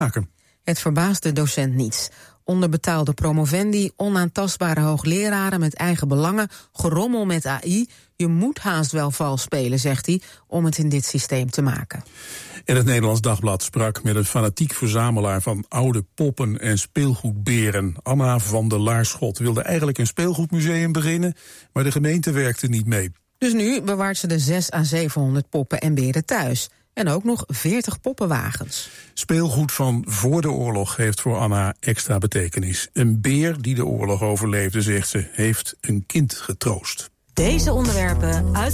maken. Het verbaast de docent niets. Onderbetaalde promovendi, onaantastbare hoogleraren met eigen belangen, gerommel met AI. Je moet haast wel vals spelen, zegt hij, om het in dit systeem te maken. En het Nederlands Dagblad sprak met een fanatiek verzamelaar van oude poppen en speelgoedberen. Anna van der Laarschot wilde eigenlijk een speelgoedmuseum beginnen, maar de gemeente werkte niet mee. Dus nu bewaart ze de 600 à 700 poppen en beren thuis. En ook nog 40 poppenwagens. Speelgoed van voor de oorlog heeft voor Anna extra betekenis. Een beer die de oorlog overleefde, zegt ze, heeft een kind getroost. Deze onderwerpen uit